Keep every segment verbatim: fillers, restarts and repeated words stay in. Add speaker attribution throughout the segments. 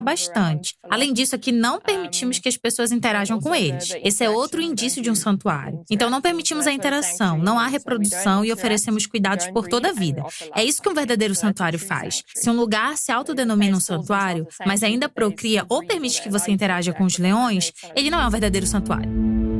Speaker 1: bastante. Além disso, aqui não permitimos que as pessoas interajam com eles. Esse é outro indício de um santuário. Então, não permitimos a interação, não há reprodução e oferecemos cuidados por toda a vida. É isso que um verdadeiro santuário faz. Se um lugar se autodenomina um santuário, mas ainda procria ou permite que você interaja com os leões, ele não é um verdadeiro santuário.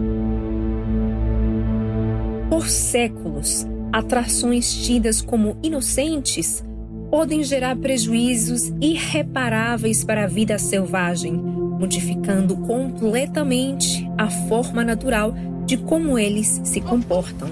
Speaker 2: Por séculos, atrações tidas como inocentes podem gerar prejuízos irreparáveis para a vida selvagem, modificando completamente a forma natural de como eles se comportam.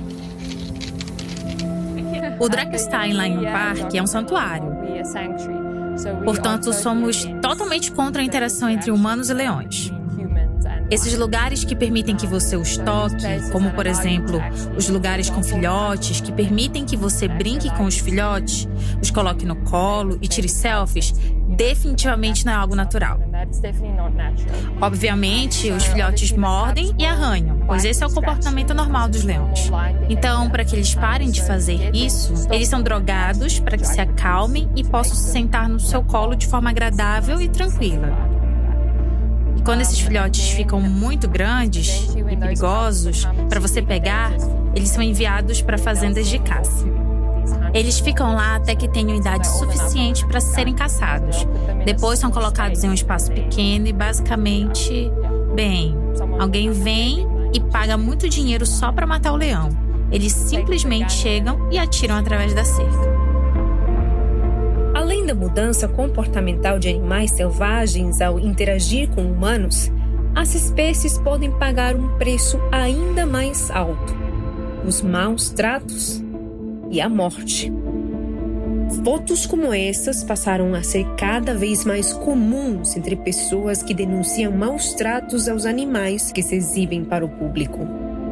Speaker 1: O Drakenstein Lion Park é um santuário. Portanto, somos totalmente contra a interação entre humanos e leões. Esses lugares que permitem que você os toque, como, por exemplo, os lugares com filhotes, que permitem que você brinque com os filhotes, os coloque no colo e tire selfies, definitivamente não é algo natural. Obviamente, os filhotes mordem e arranham, pois esse é o comportamento normal dos leões. Então, para que eles parem de fazer isso, eles são drogados para que se acalmem e possam se sentar no seu colo de forma agradável e tranquila. E quando esses filhotes ficam muito grandes e perigosos para você pegar, eles são enviados para fazendas de caça. Eles ficam lá até que tenham idade suficiente para serem caçados. Depois são colocados em um espaço pequeno e basicamente, bem, alguém vem e paga muito dinheiro só para matar o leão. Eles simplesmente chegam e atiram através da cerca.
Speaker 2: Além da mudança comportamental de animais selvagens ao interagir com humanos, as espécies podem pagar um preço ainda mais alto: os maus tratos e a morte. Fotos como essas passaram a ser cada vez mais comuns entre pessoas que denunciam maus tratos aos animais que se exibem para o público.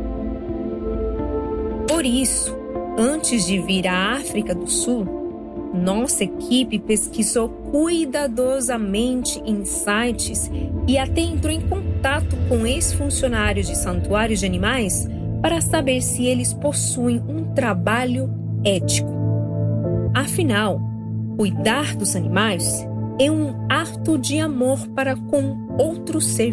Speaker 2: Por isso, antes de vir à África do Sul, nossa equipe pesquisou cuidadosamente em sites e até entrou em contato com ex-funcionários de santuários de animais para saber se eles possuem um trabalho ético. Afinal, cuidar dos animais é um ato de amor para com outro ser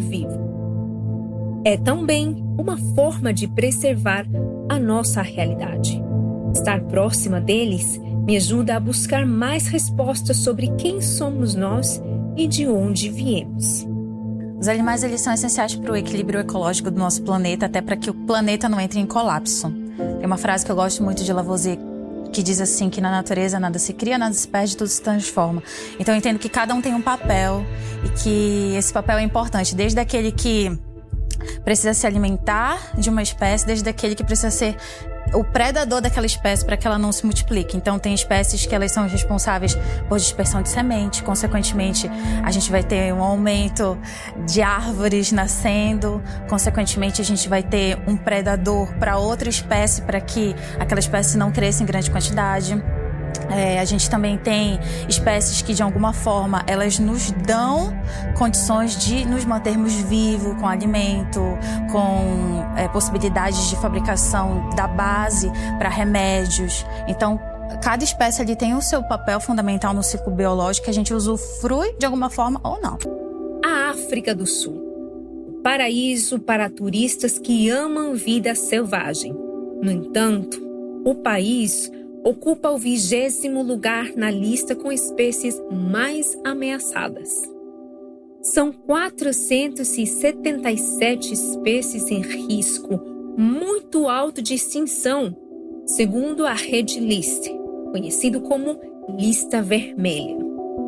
Speaker 2: vivo. É também uma forma de preservar a nossa realidade. Estar próxima deles me ajuda a buscar mais respostas sobre quem somos nós e de onde viemos.
Speaker 1: Os animais, eles são essenciais para o equilíbrio ecológico do nosso planeta, até para que o planeta não entre em colapso. Tem uma frase que eu gosto muito de Lavoisier, que diz assim, que na natureza nada se cria, nada se perde, tudo se transforma. Então eu entendo que cada um tem um papel e que esse papel é importante, desde aquele que precisa se alimentar de uma espécie, desde aquele que precisa ser o predador daquela espécie para que ela não se multiplique. Então tem espécies que elas são responsáveis por dispersão de semente, consequentemente a gente vai ter um aumento de árvores nascendo, consequentemente a gente vai ter um predador para outra espécie para que aquela espécie não cresça em grande quantidade. É, a gente também tem espécies que de alguma forma elas nos dão condições de nos mantermos vivos com alimento, com é, possibilidades de fabricação da base para remédios. Então cada espécie ali tem o seu papel fundamental no ciclo biológico que a gente usufrui de alguma forma ou não.
Speaker 2: A África do Sul, o paraíso para turistas que amam vida selvagem. No entanto, o país ocupa o vigésimo lugar na lista com espécies mais ameaçadas. São quatrocentas e setenta e sete espécies em risco muito alto de extinção, segundo a Red List, conhecido como Lista Vermelha.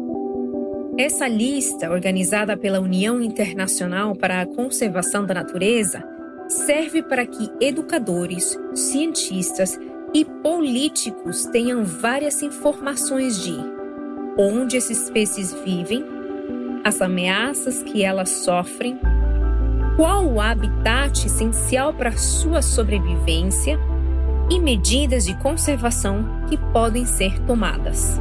Speaker 2: Essa lista, organizada pela União Internacional para a Conservação da Natureza, serve para que educadores, cientistas e políticos tenham várias informações de onde essas espécies vivem, as ameaças que elas sofrem, qual o habitat essencial para sua sobrevivência e medidas de conservação que podem ser tomadas.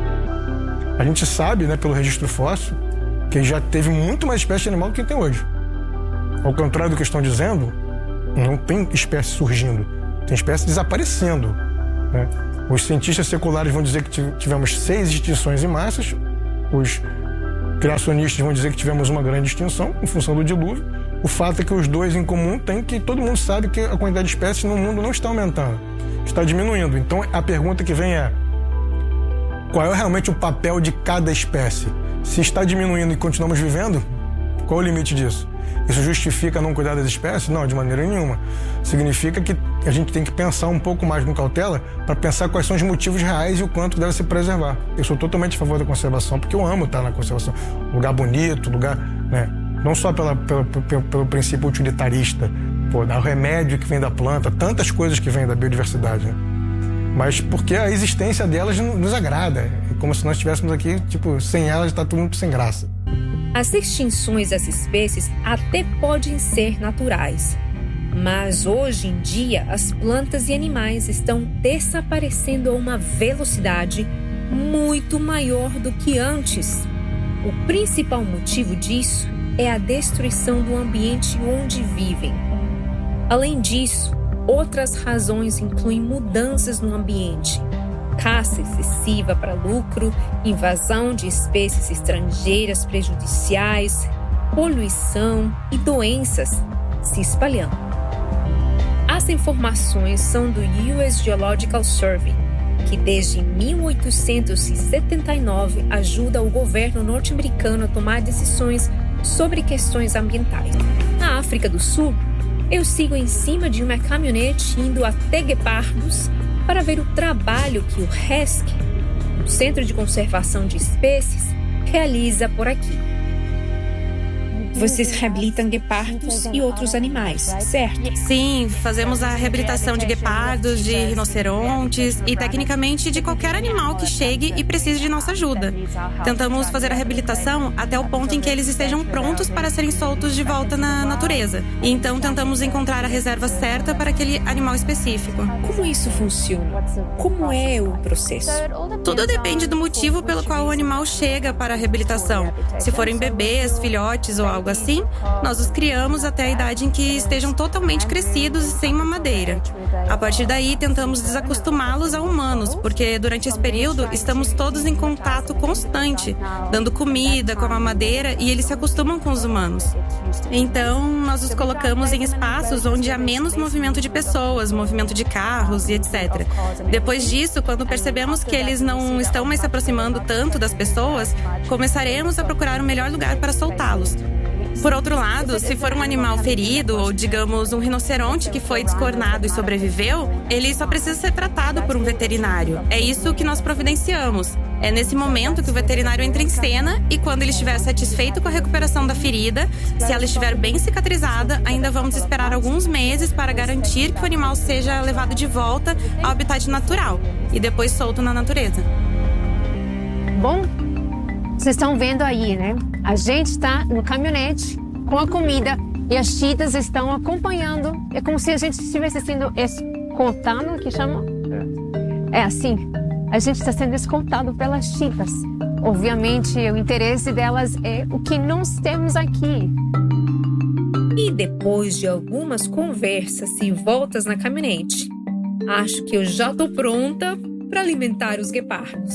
Speaker 3: A gente sabe, né, pelo registro fóssil, que já teve muito mais espécies de animal do que tem hoje. Ao contrário do que estão dizendo, não tem espécie surgindo. Tem espécies desaparecendo, né? Os cientistas seculares vão dizer que tivemos seis extinções em massa. Os criacionistas vão dizer que tivemos uma grande extinção em função do dilúvio. O fato é que os dois em comum têm que todo mundo sabe que a quantidade de espécies no mundo não está aumentando, está diminuindo. Então a pergunta que vem é: qual é realmente o papel de cada espécie? Se está diminuindo e continuamos vivendo, qual é o limite disso? Isso justifica não cuidar das espécies? Não, de maneira nenhuma. Significa que a gente tem que pensar um pouco mais com cautela para pensar quais são os motivos reais e o quanto deve se preservar. Eu sou totalmente a favor da conservação, porque eu amo estar na conservação. Lugar bonito, lugar, né? Não só pela, pela, pelo, pelo princípio utilitarista, pô, o remédio que vem da planta, tantas coisas que vêm da biodiversidade, né? Mas porque a existência delas nos agrada. É como se nós estivéssemos aqui, tipo, sem elas está tudo muito sem graça.
Speaker 2: As extinções das espécies até podem ser naturais, mas hoje em dia as plantas e animais estão desaparecendo a uma velocidade muito maior do que antes. O principal motivo disso é a destruição do ambiente onde vivem. Além disso, outras razões incluem mudanças no ambiente, caça excessiva para lucro, invasão de espécies estrangeiras prejudiciais, poluição e doenças se espalhando. As informações são do U S Geological Survey, que desde mil oitocentos e setenta e nove ajuda o governo norte-americano a tomar decisões sobre questões ambientais. Na África do Sul, eu sigo em cima de uma caminhonete indo até guepardos para ver o trabalho que o R E S C, o Centro de Conservação de Espécies, realiza por aqui. Vocês reabilitam guepardos e outros animais, certo?
Speaker 4: Sim, fazemos a reabilitação de guepardos, de rinocerontes e, tecnicamente, de qualquer animal que chegue e precise de nossa ajuda. Tentamos fazer a reabilitação até o ponto em que eles estejam prontos para serem soltos de volta na natureza. E então tentamos encontrar a reserva certa para aquele animal específico.
Speaker 2: Como isso funciona? Como é o processo?
Speaker 4: Tudo depende do motivo pelo qual o animal chega para a reabilitação. Se forem bebês, filhotes ou algo assim, nós os criamos até a idade em que estejam totalmente crescidos e sem mamadeira. A partir daí, tentamos desacostumá-los a humanos, porque durante esse período estamos todos em contato constante, dando comida com a mamadeira, e eles se acostumam com os humanos. Então, nós os colocamos em espaços onde há menos movimento de pessoas, movimento de carros e etcétera. Depois disso, quando percebemos que eles não estão mais se aproximando tanto das pessoas, começaremos a procurar o melhor lugar para soltá-los. Por outro lado, se for um animal ferido, ou digamos um rinoceronte que foi descornado e sobreviveu, ele só precisa ser tratado por um veterinário. É isso que nós providenciamos. É nesse momento que o veterinário entra em cena e, quando ele estiver satisfeito com a recuperação da ferida, se ela estiver bem cicatrizada, ainda vamos esperar alguns meses para garantir que o animal seja levado de volta ao habitat natural e depois solto na natureza.
Speaker 5: Bom, vocês estão vendo aí, né? A gente está no caminhonete com a comida e as chitas estão acompanhando. É como se a gente estivesse sendo escoltado, que chama? É assim. A gente está sendo escoltado pelas chitas. Obviamente, o interesse delas é o que nós temos aqui.
Speaker 2: E depois de algumas conversas e voltas na caminhonete, acho que eu já estou pronta para alimentar os guepardos.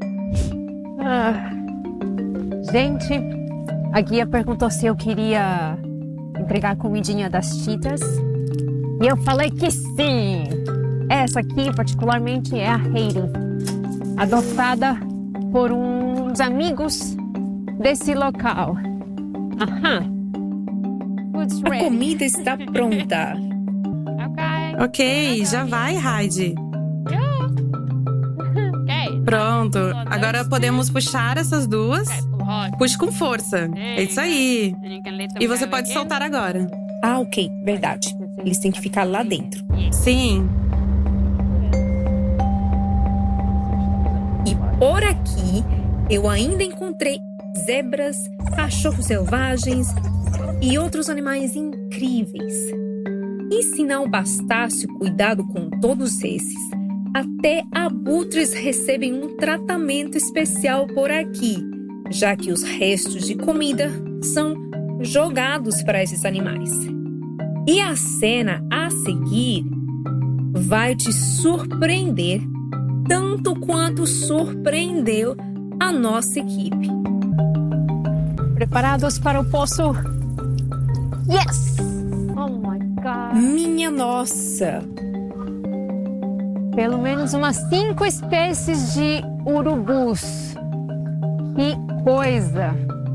Speaker 5: Ah, gente, a guia perguntou se eu queria entregar a comidinha das chitas. E eu falei que sim! Essa aqui, particularmente, é a Heidi, adotada por uns amigos desse local. Aham.
Speaker 2: A comida está pronta.
Speaker 4: Ok, já vai, Heidi. Pronto, agora podemos puxar essas duas. Puxe com força. É isso aí. E você pode soltar agora.
Speaker 2: Ah, ok, verdade. Eles têm que ficar lá dentro.
Speaker 4: Sim.
Speaker 2: E por aqui, eu ainda encontrei zebras, cachorros selvagens e outros animais incríveis. E se não bastasse o cuidado com todos esses, até abutres recebem um tratamento especial por aqui, já que os restos de comida são jogados para esses animais. E a cena a seguir vai te surpreender tanto quanto surpreendeu a nossa equipe.
Speaker 5: Preparados para o poço? Yes! Oh my God!
Speaker 2: Minha nossa!
Speaker 5: Pelo menos umas cinco espécies de urubus. Que coisa!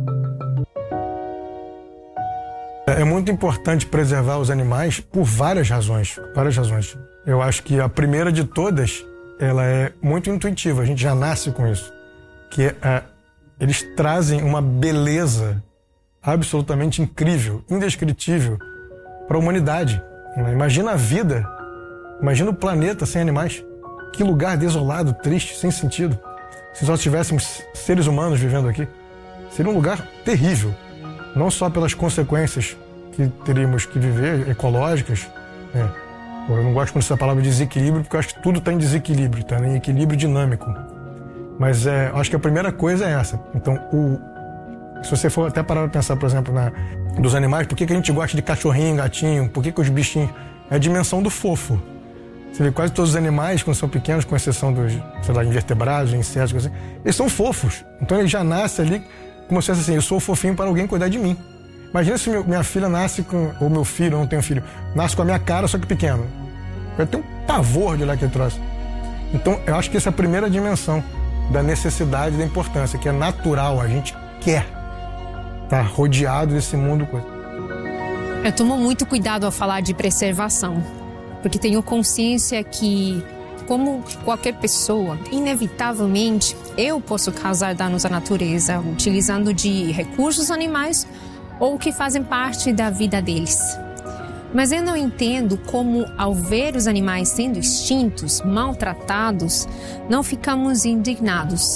Speaker 3: É muito importante preservar os animais por várias razões, várias razões. Eu acho que a primeira de todas, ela é muito intuitiva, a gente já nasce com isso, que é, é eles trazem uma beleza absolutamente incrível, indescritível para a humanidade. Imagina a vida, imagina o planeta sem animais. Que lugar desolado, triste, sem sentido. Se só tivéssemos seres humanos vivendo aqui, seria um lugar terrível. Não só pelas consequências que teríamos que viver, ecológicas. Né? Eu não gosto dessa palavra desequilíbrio, porque eu acho que tudo está em desequilíbrio, está em equilíbrio dinâmico. Mas é, acho que a primeira coisa é essa. Então, o, se você for até parar para pensar, por exemplo, na, dos animais, por que, que a gente gosta de cachorrinho, gatinho, por que, que os bichinhos... É a dimensão do fofo. Você vê quase todos os animais, quando são pequenos, com exceção dos, sei lá, invertebrados, insetos, assim, eles são fofos. Então ele já nasce ali como se fosse assim, eu sou fofinho para alguém cuidar de mim. Imagina se meu, minha filha nasce com, ou meu filho, eu não tenho filho, nasce com a minha cara, só que pequeno. Eu tenho um pavor de olhar aquele troço. Então eu acho que essa é a primeira dimensão da necessidade e da importância, que é natural, a gente quer estar rodeado desse mundo.
Speaker 2: Eu tomo muito cuidado ao falar de preservação, porque tenho consciência que, como qualquer pessoa, inevitavelmente eu posso causar danos à natureza, utilizando de recursos animais ou que fazem parte da vida deles. Mas eu não entendo como, ao ver os animais sendo extintos, maltratados, não ficamos indignados.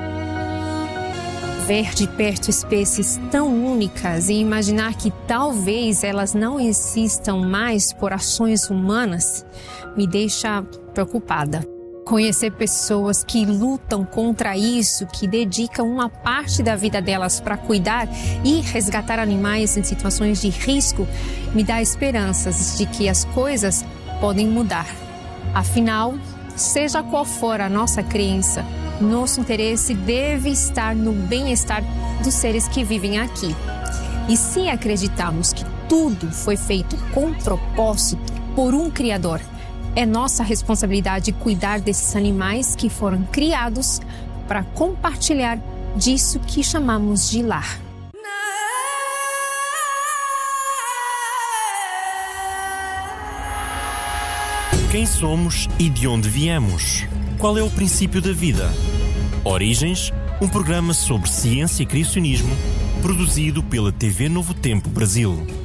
Speaker 2: Ver de perto espécies tão únicas e imaginar que talvez elas não existam mais por ações humanas me deixa preocupada. Conhecer pessoas que lutam contra isso, que dedicam uma parte da vida delas para cuidar e resgatar animais em situações de risco, me dá esperanças de que as coisas podem mudar. Afinal, seja qual for a nossa crença, nosso interesse deve estar no bem-estar dos seres que vivem aqui. E se acreditarmos que tudo foi feito com propósito por um Criador, é nossa responsabilidade cuidar desses animais que foram criados para compartilhar disso que chamamos de lar.
Speaker 6: Quem somos e de onde viemos? Qual é o princípio da vida? Origens, um programa sobre ciência e criacionismo, produzido pela T V Novo Tempo Brasil.